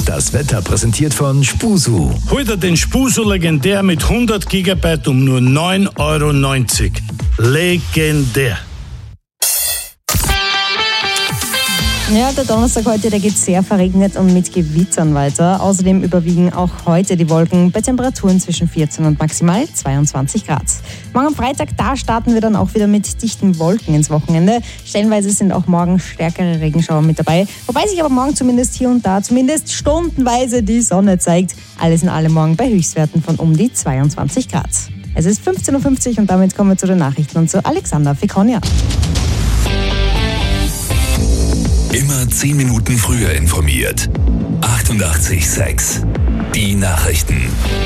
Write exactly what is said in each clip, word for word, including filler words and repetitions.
Das Wetter präsentiert von Spusu. Heute den Spusu legendär mit hundert Gigabyte um nur neun Euro neunzig. Legendär. Ja, der Donnerstag heute, der geht sehr verregnet und mit Gewittern weiter. Außerdem überwiegen auch heute die Wolken bei Temperaturen zwischen vierzehn und maximal zweiundzwanzig Grad. Morgen am Freitag, da starten wir dann auch wieder mit dichten Wolken ins Wochenende. Stellenweise sind auch morgen stärkere Regenschauer mit dabei. Wobei sich aber morgen zumindest hier und da, zumindest stundenweise die Sonne zeigt. Alles in allem morgen bei Höchstwerten von um die zweiundzwanzig Grad. Es ist fünfzehn Uhr fünfzig und damit kommen wir zu den Nachrichten und zu Alexander Fekonia. Immer zehn Minuten früher informiert. achtundachtzig Komma sechs. Die Nachrichten.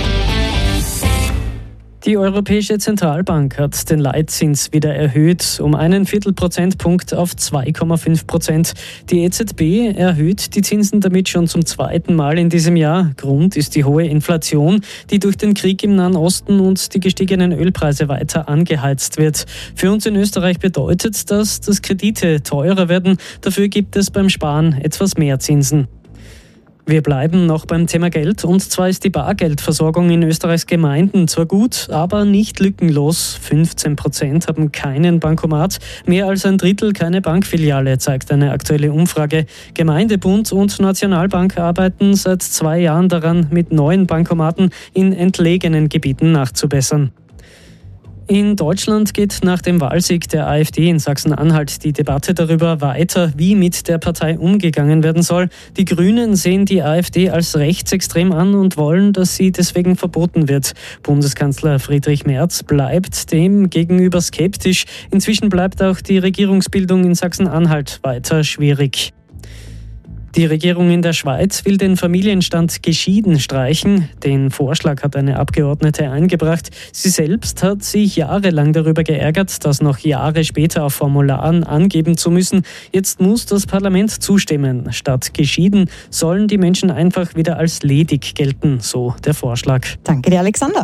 Die Europäische Zentralbank hat den Leitzins wieder erhöht, um einen Viertelprozentpunkt auf zwei Komma fünf Prozent. Die E Z B erhöht die Zinsen damit schon zum zweiten Mal in diesem Jahr. Grund ist die hohe Inflation, die durch den Krieg im Nahen Osten und die gestiegenen Ölpreise weiter angeheizt wird. Für uns in Österreich bedeutet das, dass Kredite teurer werden. Dafür gibt es beim Sparen etwas mehr Zinsen. Wir bleiben noch beim Thema Geld, und zwar ist die Bargeldversorgung in Österreichs Gemeinden zwar gut, aber nicht lückenlos. fünfzehn Prozent haben keinen Bankomat, mehr als ein Drittel keine Bankfiliale, zeigt eine aktuelle Umfrage. Gemeindebund und Nationalbank arbeiten seit zwei Jahren daran, mit neuen Bankomaten in entlegenen Gebieten nachzubessern. In Deutschland geht nach dem Wahlsieg der AfD in Sachsen-Anhalt die Debatte darüber weiter, wie mit der Partei umgegangen werden soll. Die Grünen sehen die AfD als rechtsextrem an und wollen, dass sie deswegen verboten wird. Bundeskanzler Friedrich Merz bleibt dem gegenüber skeptisch. Inzwischen bleibt auch die Regierungsbildung in Sachsen-Anhalt weiter schwierig. Die Regierung in der Schweiz will den Familienstand geschieden streichen. Den Vorschlag hat eine Abgeordnete eingebracht. Sie selbst hat sich jahrelang darüber geärgert, das noch Jahre später auf Formularen angeben zu müssen. Jetzt muss das Parlament zustimmen. Statt geschieden sollen die Menschen einfach wieder als ledig gelten, so der Vorschlag. Danke dir, Alexander.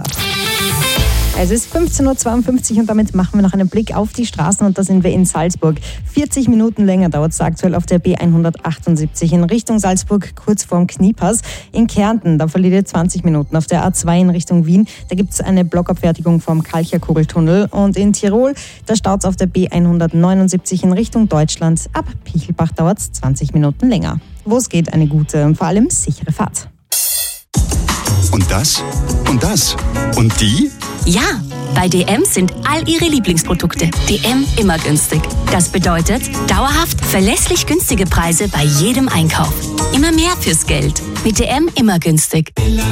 Es ist fünfzehn Uhr zweiundfünfzig und damit machen wir noch einen Blick auf die Straßen, und da sind wir in Salzburg. vierzig Minuten länger dauert es aktuell auf der B hundertachtundsiebzig in Richtung Salzburg, kurz vorm Kniepass. In Kärnten, da verliert ihr zwanzig Minuten. Auf der A zwei in Richtung Wien, da gibt es eine Blockabfertigung vom Kalcherkugeltunnel. Und in Tirol, da staut es auf der B hundertneunundsiebzig in Richtung Deutschland. Ab Pichelbach dauert es zwanzig Minuten länger. Wo es geht, eine gute und vor allem sichere Fahrt. Und das? Und das? Und die? Ja, bei D M sind all ihre Lieblingsprodukte D M immer günstig. Das bedeutet dauerhaft verlässlich günstige Preise bei jedem Einkauf. Immer mehr fürs Geld. Mit D M immer günstig.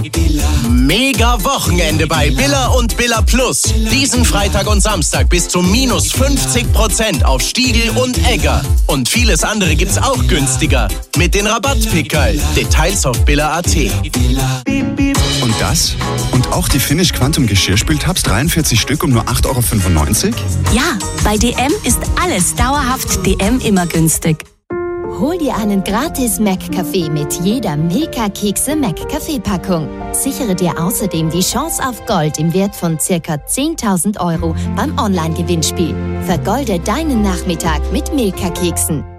Mega Wochenende bei Billa und Billa Plus. Diesen Freitag und Samstag bis zu minus fünfzig Prozent auf Stiegel und Egger. Und vieles andere gibt's auch günstiger. Mit den Rabattpickerl. Details auf billa punkt at. Und das? Und auch die Finish Quantum Geschirrspültabs, dreiundvierzig Stück um nur acht Euro fünfundneunzig? Ja, bei D M ist alles dauerhaft D M immer günstig. Hol dir einen gratis Mac-Kaffee mit jeder Milka-Kekse Mac-Kaffee-Packung. Sichere dir außerdem die Chance auf Gold im Wert von ca. zehntausend Euro beim Online-Gewinnspiel. Vergolde deinen Nachmittag mit Milka-Keksen.